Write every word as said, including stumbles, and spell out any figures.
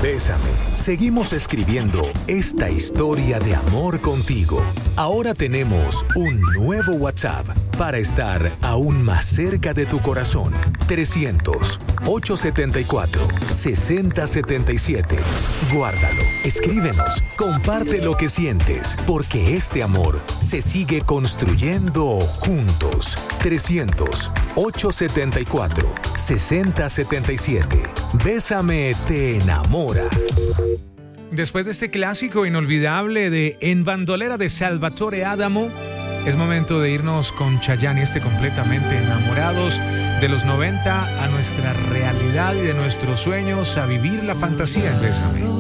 Bésame. Seguimos escribiendo esta historia de amor contigo. Ahora tenemos un nuevo WhatsApp para estar aún más cerca de tu corazón. trescientos, ochocientos setenta y cuatro, sesenta setenta y siete. Guárdalo, escríbenos, comparte lo que sientes, porque este amor se sigue construyendo juntos. trescientos, ochocientos setenta y cuatro, sesenta setenta y siete. Bésame te enamora. Después de este clásico inolvidable de En Bandolera de Salvatore Adamo, es momento de irnos con Chayanne y este Completamente Enamorados, de los noventa a nuestra realidad y de nuestros sueños, a vivir la fantasía en Bésame.